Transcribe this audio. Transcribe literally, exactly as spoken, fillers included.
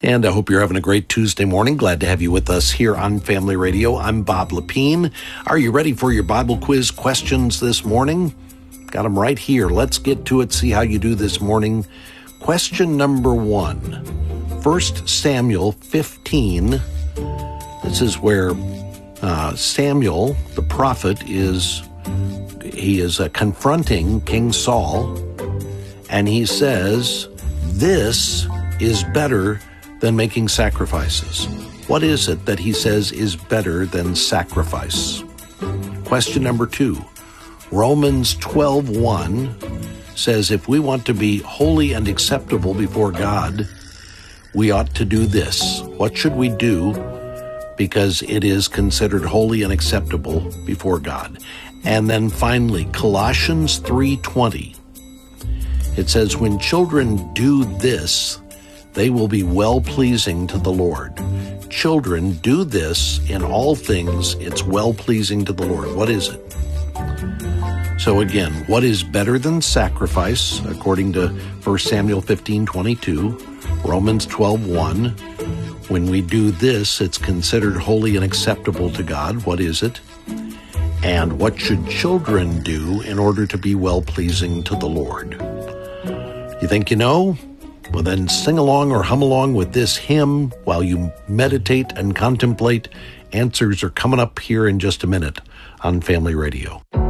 And I hope you're having a great Tuesday morning. Glad to have you with us here on Family Radio. I'm Bob Lepine. Are you ready for your Bible quiz questions this morning? Got them right here. Let's get to it, see how you do this morning. Question number one, First Samuel fifteen. This is where uh, Samuel, the prophet, is he is uh, confronting King Saul, and he says, this is better than making sacrifices. What is it that he says is better than sacrifice? Question number two, Romans twelve one says if we want to be holy and acceptable before God, we ought to do this. What should we do? Because it is considered holy and acceptable before God. And then finally, Colossians three twenty. It says, when children do this, they will be well-pleasing to the Lord. Children, do this in all things. It's well-pleasing to the Lord. What is it? So again, what is better than sacrifice, according to First Samuel fifteen twenty-two, Romans twelve one? When we do this, it's considered holy and acceptable to God. What is it? And what should children do in order to be well-pleasing to the Lord? You think you know? Well, then sing along or hum along with this hymn while you meditate and contemplate. Answers are coming up here in just a minute on Family Radio.